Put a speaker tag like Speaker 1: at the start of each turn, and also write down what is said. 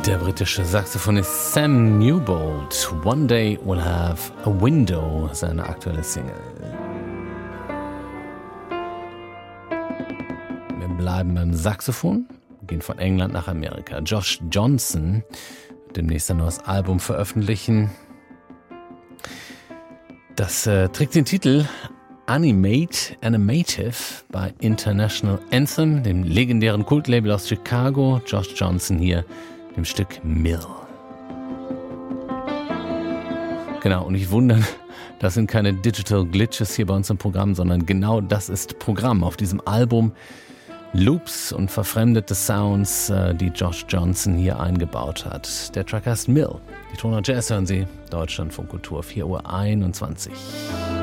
Speaker 1: Der britische Saxophonist Sam Newbold, One Day We'll Have a Window, seine aktuelle Single. Wir bleiben beim Saxophon, gehen von England nach Amerika. Josh Johnson wird demnächst ein neues Album veröffentlichen. Das trägt den Titel Animative bei International Anthem, dem legendären Kultlabel aus Chicago. Josh Johnson hier dem Stück Mill. Genau, und nicht wundern, das sind keine Digital Glitches hier bei uns im Programm, sondern genau das ist Programm auf diesem Album. Loops und verfremdete Sounds, die Josh Johnson hier eingebaut hat. Der Track heißt Mill. Die Toner Jazz hören Sie, Deutschlandfunk Kultur, 4:21 Uhr.